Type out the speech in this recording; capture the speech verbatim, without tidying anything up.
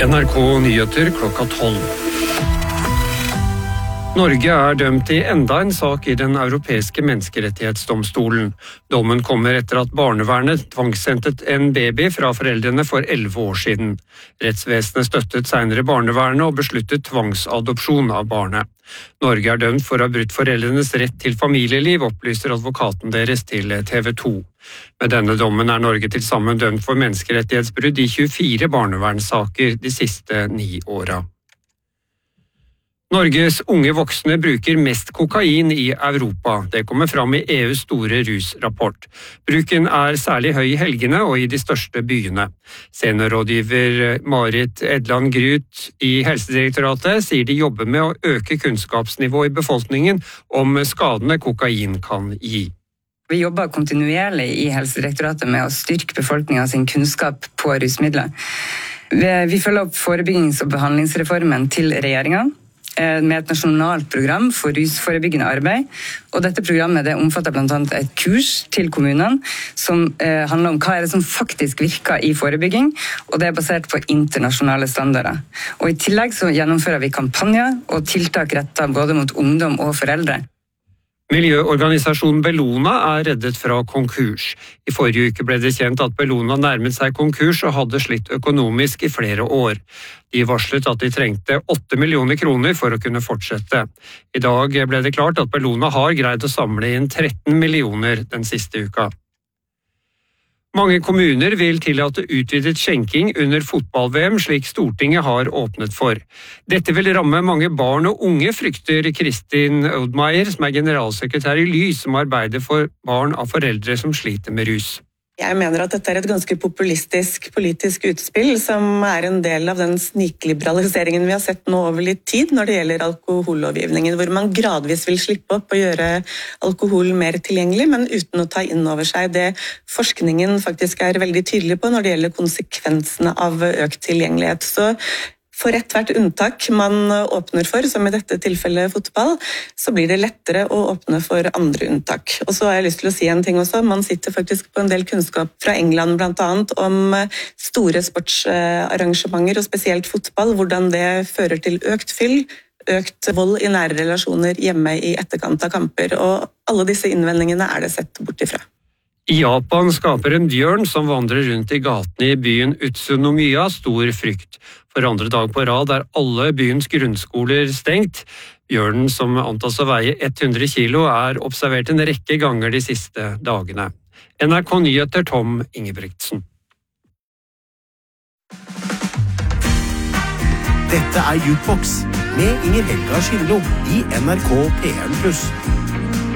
N R K Nyheter klokka tolv. Norge er dømt i enda en sak i den europeiske menneskerettighetsdomstolen. Dommen kommer etter at barnevernet tvangssentet en baby fra foreldrene for elleve år siden. Rettsvesenet støttet senere barnevernet og besluttet tvangsadopsjon av barnet. Norge er dømt for å ha brutt foreldrenes rett til familieliv, opplyser advokaten deres til T V to. Med denne dommen er Norge til sammen dømt for menneskerettighetsbrudd i tjuefire barnevernssaker de siste ni åra. Norges unge voksne bruker mest kokain i Europa. Det kommer fram i E U's store rusrapport. Bruken er særlig høy i helgene og i de største byene. Seniorrådgiver Marit Edland Gryt i Helsedirektoratet sier de jobber med å øke kunnskapsnivået i befolkningen om skadene kokain kan gi. Vi jobber kontinuerlig i Helsedirektoratet med å styrke befolkningen sin kunnskap på rusmidler. Vi følger opp forebyggings- og behandlingsreformen til regjeringen med et nasjonalt program for rusforebyggende arbeid. Og dette programmet det omfatter blant annet et kurs til kommunene som eh, handler om hva er det som faktisk virker i forebygging, og det er basert på internasjonale standarder. Og i tillegg så gjennomfører vi kampanjer og tiltak rettet både mot ungdom og foreldre. Miljøorganisasjonen Bellona er reddet fra konkurs. I forrige uke ble det kjent at Bellona nærmet seg konkurs og hadde slitt økonomisk i flere år. De varslet at de trengte åtte millioner kroner for å kunne fortsette. I dag ble det klart at Bellona har greid å samle inn tretten millioner den siste uka. Mange kommuner vil tillate utvidet skjenking under fotball-V M, slik Stortinget har åpnet for. Dette vil ramme mange barn og unge, frykter Kristin Oudmayer, som er generalsekretær i Lys, som arbeider for barn av foreldre som sliter med rus. Jeg mener at dette er et ganske populistisk politisk utspill som er en del av den snikliberaliseringen vi har sett nå over litt tid når det gjelder alkohollovgivningen, hvor man gradvis vil slippe opp og gjøre alkohol mer tilgjengelig, men uten å ta inn over seg det forskningen faktisk er veldig tydelig på når det gjelder konsekvensene av økt tilgjengelighet. Så for ethvert unntak man åpner for, som i dette tilfellet fotball, så blir det lettere å åpne for andre unntak. Og så har jeg lyst til å si en ting også. Man sitter faktisk på en del kunnskap fra England blant annet om store sportsarrangementer, og spesielt fotball, hvordan det fører til økt fyll, økt vold i nære relasjoner hjemme i etterkant av kamper. Og alle disse innvendingene er det sett bort ifra. I Japan skaper en bjørn som vandrer rundt i gatene i byen Utsunomiya stor frykt. For andre dag på rad er alle byens grunnskoler stengt. Bjørnen, som antas å veie hundre kilo, er observert en rekke ganger de siste dagene. N R K Nyheter Tom Ingebrigtsen. Dette er Jukebox med Inger Helga Skindlo i N R K P en pluss.